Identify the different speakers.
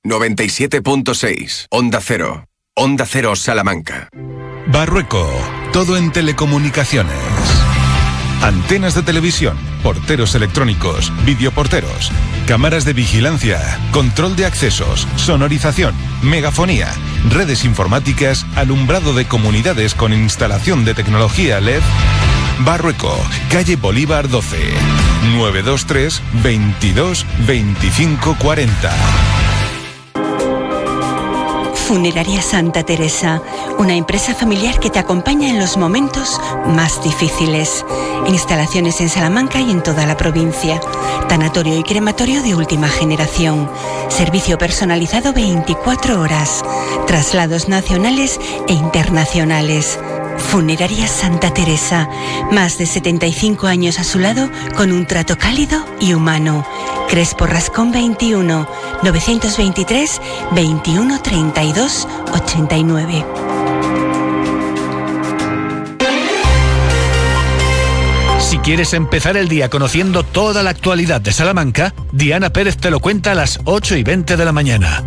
Speaker 1: 97.6. Onda Cero. Onda Cero Salamanca.
Speaker 2: Barrueco. Todo en telecomunicaciones. Antenas de televisión, porteros electrónicos, videoporteros, cámaras de vigilancia, control de accesos, sonorización, megafonía, redes informáticas, alumbrado de comunidades con instalación de tecnología LED. Barrueco, calle Bolívar 12, 923 22 25 40.
Speaker 3: Funeraria Santa Teresa, una empresa familiar que te acompaña en los momentos más difíciles. Instalaciones en Salamanca y en toda la provincia. Tanatorio y crematorio de última generación. Servicio personalizado 24 horas. Traslados nacionales e internacionales. Funeraria Santa Teresa, más de 75 años a su lado con un trato cálido y humano. Crespo Rascón 21, 923 21 32 89.
Speaker 4: Si quieres empezar el día conociendo toda la actualidad de Salamanca, Diana Pérez te lo cuenta a las 8:20 de la mañana.